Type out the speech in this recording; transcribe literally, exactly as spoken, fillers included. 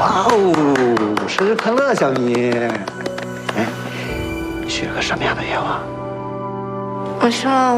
哇哦，生日快乐，小米！哎，你许了个什么样的愿望？ 我希望